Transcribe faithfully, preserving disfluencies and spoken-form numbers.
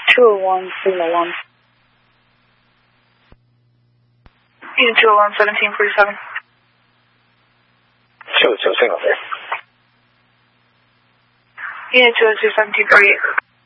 two oh one, signal one. Unit two oh one, seventeen forty-seven. two oh two, signal there. Unit two oh two, seventeen forty-eight.